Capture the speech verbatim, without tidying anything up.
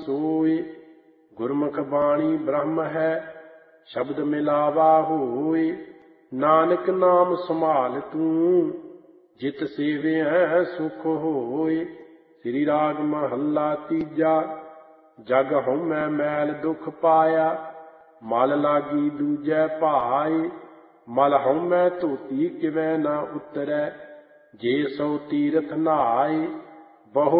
सोय। गुरमुख बाणी ब्रह्म है शब्द मिलावा होय। नानक नाम संभाल तू जित सेविअ सुख होय। श्री राग महला तीजा। जग हउमੈ मैल दुख पाया मल लागी दूजै भाय। मल हउमੈ धोती किवै न उतरੈ जे सौ तीरथ नहाय। बहु